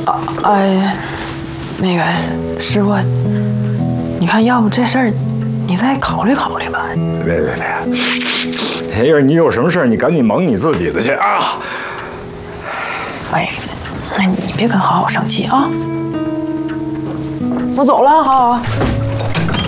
那个师傅，你看，要不这事儿，你再考虑考虑吧。 别，黑儿，你有什么事儿，你赶紧忙你自己的去啊。 哎，那你别跟好好生气啊。我走了，好好。